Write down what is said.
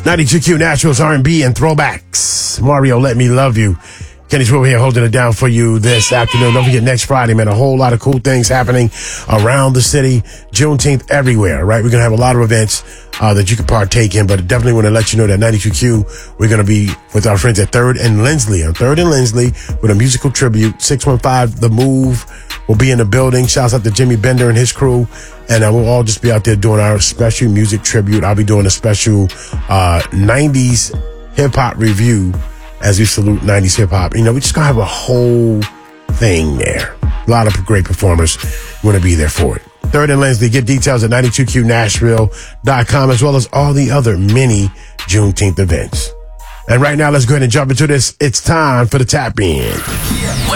92Q Naturals, R&B, and throwbacks. Mario, Let Me Love You. Kenny's over here holding it down for you this afternoon. Don't forget, next Friday, man, a whole lot of cool things happening around the city. Juneteenth everywhere, right? We're going to have a lot of events that you can partake in, but definitely want to let you know that 92Q, we're going to be with our friends at 3rd and Lindsley. On 3rd and Lindsley with a musical tribute. 615 The Move will be in the building. Shouts out to Jimmy Bender and his crew. And we'll all just be out there doing our special music tribute. I'll be doing a special 90s hip-hop review as we salute 90s hip-hop. You know, we just going to have a whole thing there. A lot of great performers going to be there for it. 3rd and Lindsley. Get details at 92QNashville.com, as well as all the other mini Juneteenth events. And right now, let's go ahead and jump into this. It's time for the tap in.